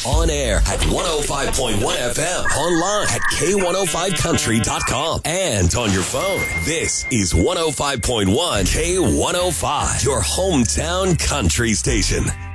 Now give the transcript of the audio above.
On air at 105.1 FM. Online at K105country.com. And on your phone. This is 105.1 K105. Your hometown country station.